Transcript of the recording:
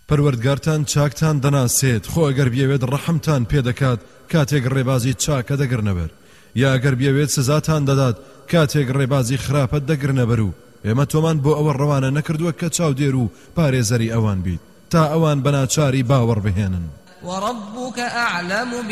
پەروەردگارتان چاکتان دەناسێت خۆ ئەگەر بیەوێت ڕەحمتان پێدەکات کاتێک ڕێبازی چاکە دەگرنەبەر یا ئەگەر بیەوێت سزاتان دەدات کاتێک ڕێبازی خراپەت دەگرنەبەر و ئێمە تۆمان بۆ ئەوە ڕەوانە نەکردووە کە چاودێر و پارێزەری ئەوان بیت تا ئەوان بەناچاری باوەڕ بهێنن. وربك أعلم